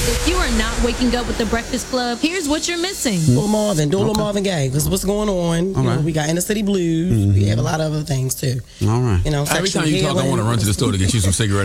If you are not waking up with the Breakfast Club, here's what you're missing. Little Marvin, do a little Marvin Gaye. Because what's going on? You know, we got Inner City Blues. We have a lot of other things too. All right. You know, every time you talk, I want to run to the store to get you some cigarettes.